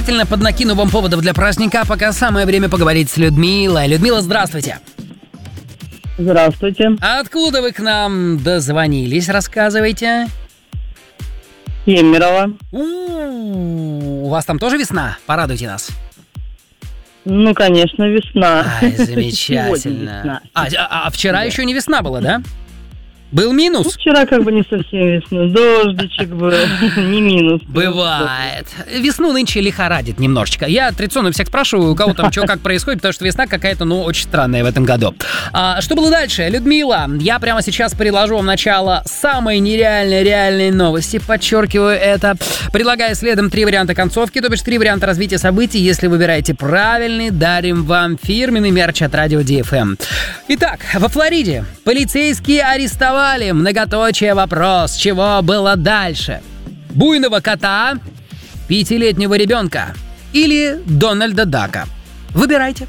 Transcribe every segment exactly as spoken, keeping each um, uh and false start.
Поднакину вам поводов для праздника, пока самое время поговорить с Людмилой. Людмила, здравствуйте. Здравствуйте. Откуда вы к нам дозвонились, рассказывайте? Кемерово. У-у-у, у вас там тоже весна? Порадуйте нас. Ну, конечно, весна. Ай, замечательно. А, а, а вчера да. еще не весна была, да? Был минус? Ну, вчера как бы не совсем весна. Дождичек был, не минус. Бывает. Весну нынче лихорадит немножечко. Я традиционно всех спрашиваю, у кого там что как происходит, потому что весна какая-то, ну, очень странная в этом году. А, что было дальше? Людмила, я прямо сейчас предложу вам начало самой нереальной реальной новости. Подчеркиваю это. Предлагаю следом три варианта концовки, то бишь три варианта развития событий. Если выбираете правильный, дарим вам фирменный мерч от Радио Ди Эф Эм. Итак, во Флориде полицейские арестовали многоточие вопрос, чего было дальше? Буйного кота, пятилетнего ребенка или Дональда Дака? Выбирайте.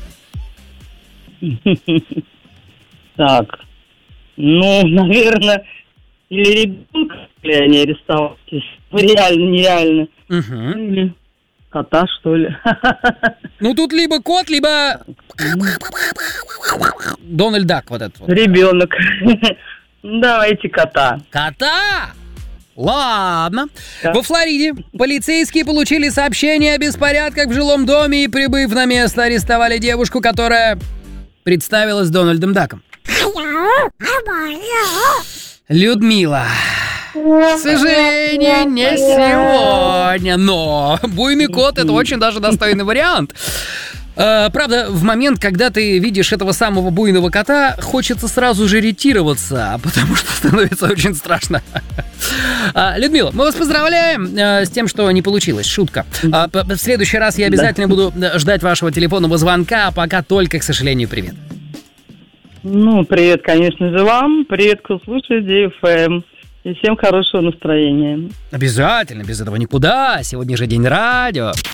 Так, ну, наверное, или ребенка, или они арестовались. Реально, нереально. Угу. Или кота, что ли. Ну, тут либо кот, либо Дональд Дак вот этот вот. Ребенок. Давайте кота. Кота? Ладно. Да. Во Флориде полицейские получили сообщение о беспорядках в жилом доме и, прибыв на место, арестовали девушку, которая представилась Дональдом Даком. Людмила, к сожалению, не сегодня, но буйный кот — это очень даже достойный вариант. Uh, правда, в момент, когда ты видишь этого самого буйного кота, хочется сразу же ретироваться, потому что становится очень страшно. uh, Людмила, мы вас поздравляем uh, с тем, что не получилось. Шутка. Uh, в следующий раз я обязательно да. буду ждать вашего телефонного звонка, а пока только, к сожалению, привет. Ну, привет, конечно же, вам. Привет, кто слушает Ди Эф Эм. И всем хорошего настроения. Обязательно, без этого никуда. Сегодня же день радио.